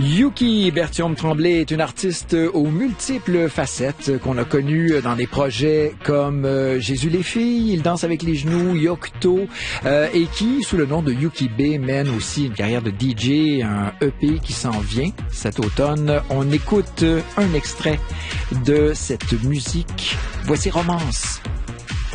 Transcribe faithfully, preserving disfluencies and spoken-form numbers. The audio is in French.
Yuki Bertium Tremblay est une artiste aux multiples facettes qu'on a connue dans des projets comme euh, Jésus les filles, Il danse avec les genoux, Yocto, euh, et qui, sous le nom de Yuki B, mène aussi une carrière de D J, un E P qui s'en vient cet automne. On écoute un extrait de cette musique. Voici Romance.